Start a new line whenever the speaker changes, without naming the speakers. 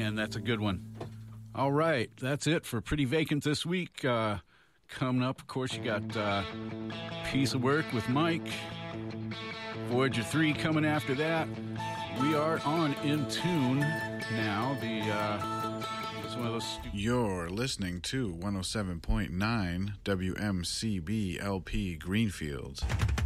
and that's a good one. All right, that's it for Pretty Vacant this week. Coming up, of course, you got Piece of Work with Mike. Voyager 3 coming after that. We are on In Tune now. It's one of those.
You're listening to 107.9 WMCB LP Greenfield.